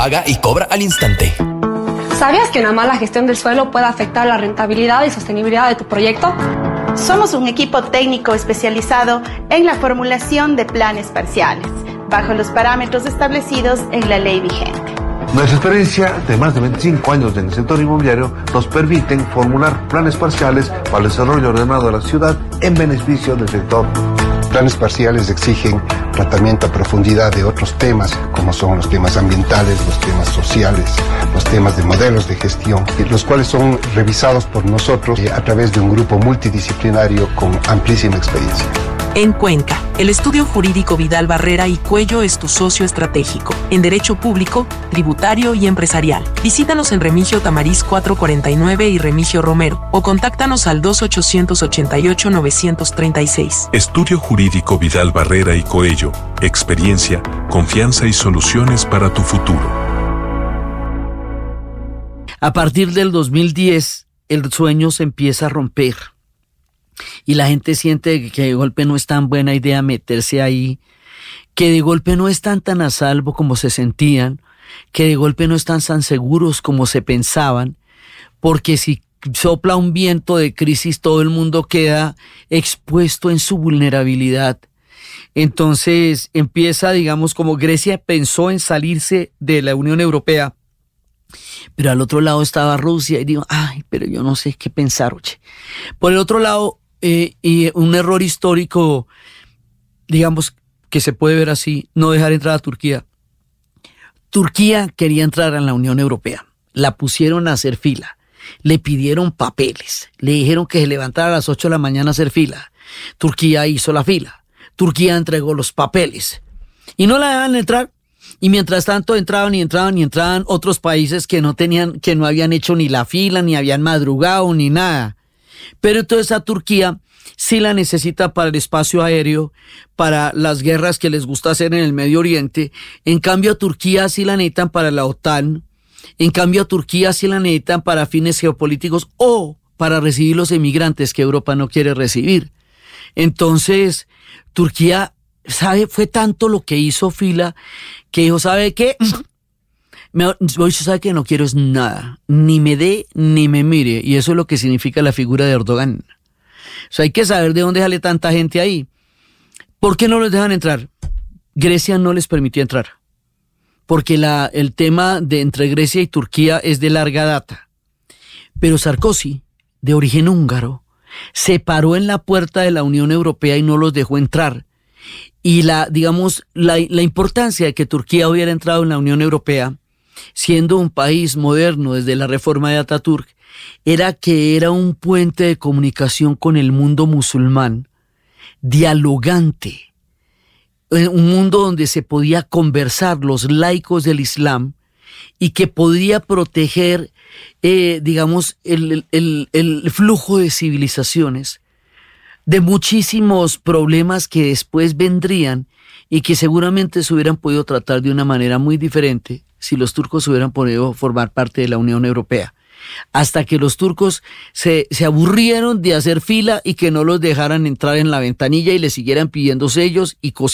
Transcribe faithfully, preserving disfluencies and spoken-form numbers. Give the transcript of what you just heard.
paga y cobra al instante. ¿Sabías que una mala gestión del suelo puede afectar la rentabilidad y sostenibilidad de tu proyecto? Somos un equipo técnico especializado en la formulación de planes parciales, bajo los parámetros establecidos en la ley vigente. Nuestra experiencia de más de veinticinco años en el sector inmobiliario nos permiten formular planes parciales para el desarrollo ordenado de la ciudad en beneficio del sector. Planes parciales exigen tratamiento a profundidad de otros temas, como son los temas ambientales, los temas sociales, los temas de modelos de gestión, los cuales son revisados por nosotros a través de un grupo multidisciplinario con amplísima experiencia. En Cuenca, el estudio jurídico Vidal Barrera y Cuello es tu socio estratégico en derecho público, tributario y empresarial. Visítanos en Remigio Tamariz cuatrocientos cuarenta y nueve y Remigio Romero o contáctanos al dos ochocientos ochenta y ocho novecientos treinta y seis. Estudio jurídico Vidal Barrera y Coello. Experiencia, confianza y soluciones para tu futuro. A partir del dos mil diez, el sueño se empieza a romper. Y la gente siente que de golpe no es tan buena idea meterse ahí, que de golpe no están tan a salvo como se sentían, que de golpe no están tan seguros como se pensaban, porque si sopla un viento de crisis todo el mundo queda expuesto en su vulnerabilidad. Entonces empieza, digamos, como Grecia pensó en salirse de la Unión Europea, pero al otro lado estaba Rusia y digo, ay, pero yo no sé qué pensar, oye. Por el otro lado, Eh, y un error histórico, digamos, que se puede ver así, no dejar entrar a Turquía. Turquía quería entrar a la Unión Europea, la pusieron a hacer fila, le pidieron papeles, le dijeron que se levantara a las ocho de la mañana a hacer fila. Turquía hizo la fila, Turquía entregó los papeles y no la dejaban entrar. Y mientras tanto entraban y entraban y entraban otros países que no tenían, que no habían hecho ni la fila, ni habían madrugado, ni nada. Pero entonces a Turquía sí la necesita para el espacio aéreo, para las guerras que les gusta hacer en el Medio Oriente. En cambio a Turquía sí la necesitan para la OTAN. En cambio a Turquía sí la necesitan para fines geopolíticos o para recibir los emigrantes que Europa no quiere recibir. Entonces Turquía, ¿sabe? Fue tanto lo que hizo fila que dijo, ¿sabe qué? Me, yo sabe que no quiero es nada, ni me dé ni me mire, y eso es lo que significa la figura de Erdogan. O sea, hay que saber de dónde sale tanta gente ahí. ¿Por qué no los dejan entrar? Grecia no les permitía entrar, porque la, el tema de entre Grecia y Turquía es de larga data. Pero Sarkozy, de origen húngaro, se paró en la puerta de la Unión Europea y no los dejó entrar. Y la, digamos, la, la importancia de que Turquía hubiera entrado en la Unión Europea, siendo un país moderno desde la reforma de Atatürk, era que era un puente de comunicación con el mundo musulmán, dialogante, un mundo donde se podía conversar los laicos del Islam y que podía proteger, eh, digamos, el, el, el flujo de civilizaciones de muchísimos problemas que después vendrían y que seguramente se hubieran podido tratar de una manera muy diferente si los turcos hubieran podido formar parte de la Unión Europea. Hasta que los turcos se, se aburrieron de hacer fila y que no los dejaran entrar en la ventanilla y le siguieran pidiendo sellos y cosas.